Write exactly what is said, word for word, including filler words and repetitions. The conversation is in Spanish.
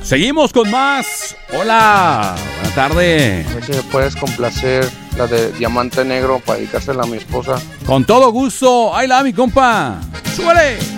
Seguimos con más. Hola, buena tarde. A ver si me puedes complacer la de Diamante Negro para dedicársela a mi esposa. Con todo gusto. Ahí la mi compa. ¡Súbale!